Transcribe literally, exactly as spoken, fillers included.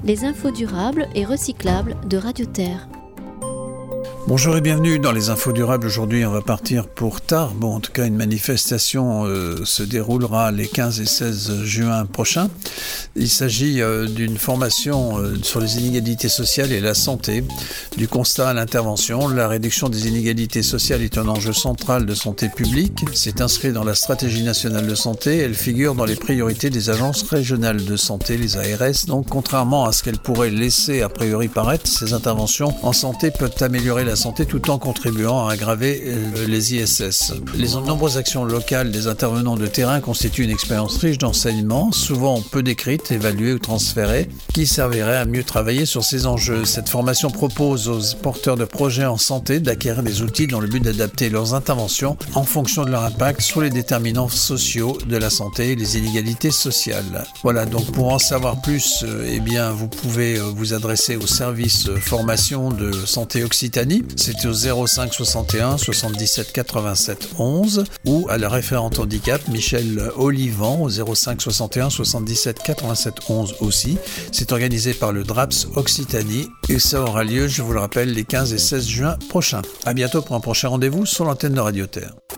les infos durables et recyclables de Radio Terre. Bonjour et bienvenue dans les infos durables. Aujourd'hui, on va partir pour Tarbes. Bon, en tout cas, une manifestation euh, se déroulera les quinze et seize juin prochains. Il s'agit euh, d'une formation euh, sur les inégalités sociales et la santé. Du constat à l'intervention, la réduction des inégalités sociales est un enjeu central de santé publique. C'est inscrit dans la stratégie nationale de santé. Elle figure dans les priorités des agences régionales de santé, les A R S. Donc, contrairement à ce qu'elles pourraient laisser a priori paraître, ces interventions en santé peuvent améliorer la santé tout en contribuant à aggraver les I S S. Les nombreuses actions locales des intervenants de terrain constituent une expérience riche d'enseignement, souvent peu décrite, évaluée ou transférée, qui servirait à mieux travailler sur ces enjeux. Cette formation propose aux porteurs de projets en santé d'acquérir des outils dans le but d'adapter leurs interventions en fonction de leur impact sur les déterminants sociaux de la santé et les inégalités sociales. Voilà, donc pour en savoir plus, eh bien, vous pouvez vous adresser au service formation de santé Occitanie. C'est au zéro cinq soixante et un soixante-dix-sept quatre-vingt-sept onze ou à la référente handicap Michel Olivant au zéro cinq soixante et un soixante-dix-sept quatre-vingt-sept onze aussi. C'est organisé par le DRAPS Occitanie et ça aura lieu, je vous le rappelle, les quinze et seize juin prochains. À bientôt pour un prochain rendez-vous sur l'antenne de Radio Terre.